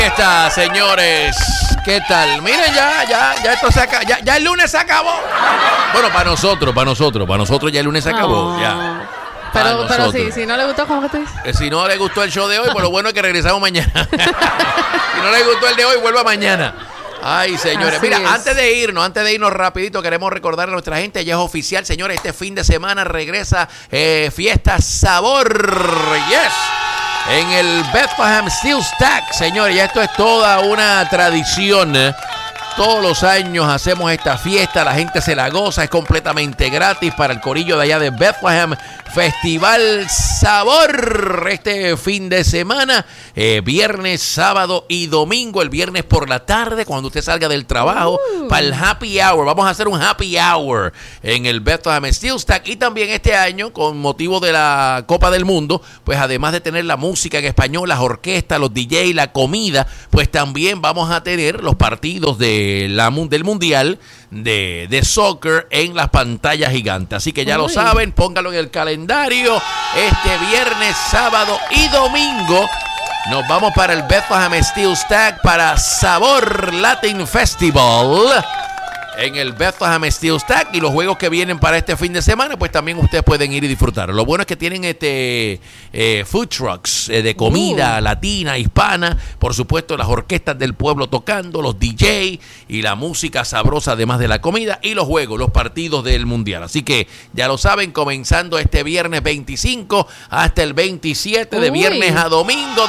Está, señores. ¿Qué tal? Miren, ya esto se acabó. Ya el lunes se acabó. Bueno, para nosotros ya el lunes se acabó. Ya. Pero si no le gustó, ¿cómo que te dices? Si no le gustó el show de hoy, pues lo bueno es que regresamos mañana. Si no le gustó el de hoy, vuelva mañana. Ay, señores. Así Mira, es. antes de irnos rapidito, queremos recordar a nuestra gente, ya es oficial, señores, este fin de semana regresa Fiesta Sabor. Yes. En el Bethlehem Steel Stack, señores, ya esto es toda una tradición. Todos los años hacemos esta fiesta, la gente se la goza, es completamente gratis para el corillo de allá de Bethlehem. Festival Sabor este fin de semana, viernes, sábado y domingo. El viernes por la tarde, cuando usted salga del trabajo, para el happy hour. Vamos a hacer un happy hour en el Bethlehem Steel Stack. Y también este año, con motivo de la Copa del Mundo, pues además de tener la música en español, las orquestas, los DJ, la comida, pues también vamos a tener los partidos del Mundial de soccer en las pantallas gigantes. Así que ya lo saben, póngalo en el calendario. Este viernes, sábado y domingo nos vamos para el Bethlehem Steel Stack para Sabor Latin Festival en el Bethlehem Steel Stack, y los juegos que vienen para este fin de semana, pues también ustedes pueden ir y disfrutar. Lo bueno es que tienen food trucks de comida latina, hispana, por supuesto las orquestas del pueblo tocando, los DJ y la música sabrosa, además de la comida y los juegos, los partidos del Mundial. Así que ya lo saben, comenzando este viernes 25 hasta el 27, de viernes a domingo,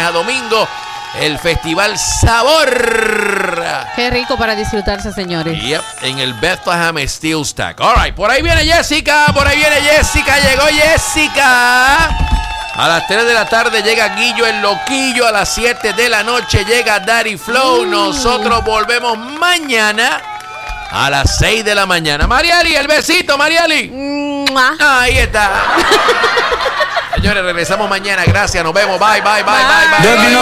el Festival Sabor. Qué rico para disfrutarse, señores. Yep, en el Bethlehem Steel Stack. All right, por ahí viene Jessica, llegó Jessica. A las 3 de la tarde llega Guillo el Loquillo, a las 7 de la noche llega Daddy Flow. Nosotros volvemos mañana a las 6 de la mañana. Mariali, el besito, Mariali. Ahí está. Señores, regresamos mañana. Gracias, nos vemos. Bye.